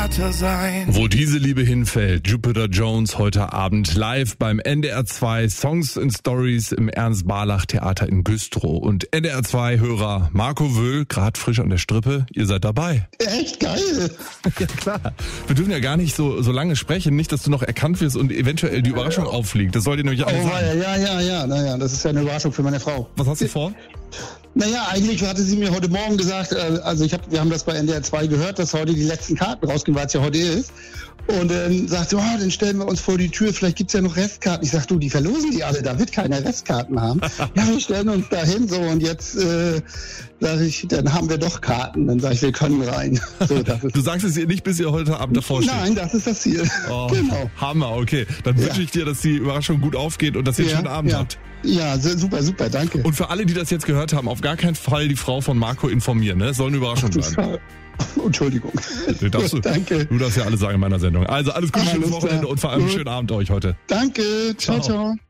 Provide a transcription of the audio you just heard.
Theater sein. Wo diese Liebe hinfällt, Jupiter Jones heute Abend live beim NDR 2 Songs and Stories im Ernst-Barlach-Theater in Güstrow. Und NDR 2 Hörer Marco Wöhl, gerade frisch an der Strippe, ihr seid dabei. Echt geil. Ja klar. Wir dürfen ja gar nicht so lange sprechen, nicht, dass du noch erkannt wirst und eventuell die Überraschung auffliegt. Das soll dir nämlich alles sagen. Ja. Naja, das ist ja eine Überraschung für meine Frau. Was hast du vor? Naja, eigentlich hatte sie mir heute Morgen gesagt, wir haben das bei NDR 2 gehört, dass heute die letzten Karten rausgehen, weil es ja heute ist. Und dann sagt sie, dann stellen wir uns vor die Tür, vielleicht gibt's ja noch Restkarten. Ich sag, die verlosen die alle, da wird keiner Restkarten haben. Ja, wir stellen uns da hin so und jetzt sage ich, dann haben wir doch Karten. Dann sage ich, wir können rein. So, du sagst es ihr nicht, bis ihr heute Abend davor steht? Nein, das ist das Ziel. Oh, genau. Hammer, okay. Dann wünsche ich dir, dass die Überraschung gut aufgeht und dass ihr einen schönen Abend habt. Ja, super, danke. Und für alle, die das jetzt gehört haben, auf gar keinen Fall die Frau von Marco informieren, ne? Soll eine Überraschung bleiben. Entschuldigung. Danke. Du darfst ja alles sagen in meiner Sendung. Also alles Gute, schönes Wochenende und vor allem einen schönen Abend euch heute. Danke. Ciao.